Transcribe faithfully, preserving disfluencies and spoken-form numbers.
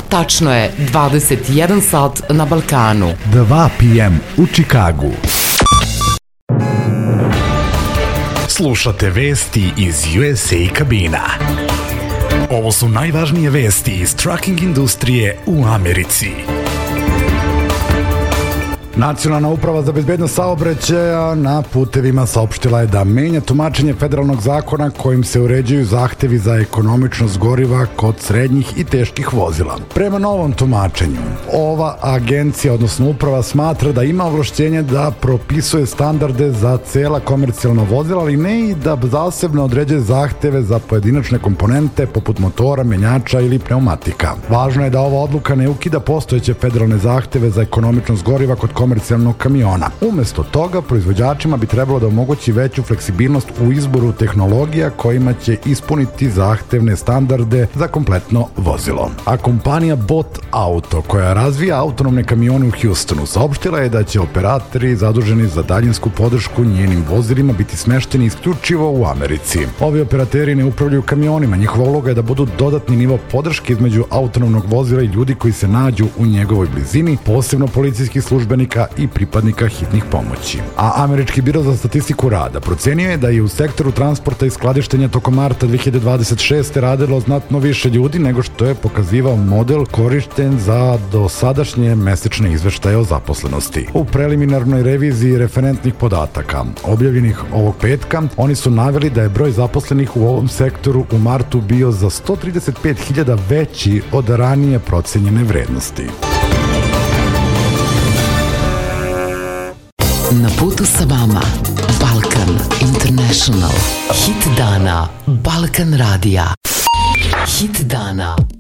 Tačno je dvadeset jedan sat na Balkanu. dva pe em u Čikagu. Slušate vesti iz U S A kabina. Ovo su najvažnije vesti iz trucking industrije u Americi. Nacionalna uprava za bezbednost saobraćaja na putevima saopštila je da menja tumačenje federalnog zakona kojim se uređuju zahtevi za ekonomičnost goriva kod srednjih i teških vozila. Prema novom tumačenju, ova agencija, odnosno uprava, smatra da ima ovlašćenje da propisuje standarde za cela komercijalna vozila, ali ne i da zasebno određuje zahteve za pojedinačne komponente poput motora, menjača ili pneumatika. Važno je da ova odluka ne ukida postojeće federalne zahteve za ekonomičnost goriva kod komercijalnog kamiona. Umesto toga, proizvođačima bi trebalo da omogući veću fleksibilnost u izboru tehnologija kojima će ispuniti zahtevne standarde za kompletno vozilo. A kompanija Bot Auto, koja razvija autonomne kamione u Houstonu, saopštila je da će operatori zaduženi za daljinsku podršku njenim vozilima biti smešteni isključivo u Americi. Ovi operateri ne upravljaju kamionima, njihova uloga je da budu dodatni nivo podrške između autonomnog vozila i ljudi koji se nađu u njegovoj blizini, posebno policijskih službenika i pripadnika hitnih pomoći. A Američki biro za statistiku rada procenio je da je u sektoru transporta i skladištenja tokom marta dve hiljade dvadeset šeste radilo znatno više ljudi nego što je pokazivao model korišten za dosadašnje mesečne izveštaje o zaposlenosti. U preliminarnoj reviziji referentnih podataka objavljenih ovog petka, oni su naveli da je broj zaposlenih u ovom sektoru u martu bio za sto trideset pet hiljada veći od ranije procenjene vrednosti. Na putu sa vama Balkan International. Hit dana Balkan radija. Hit dana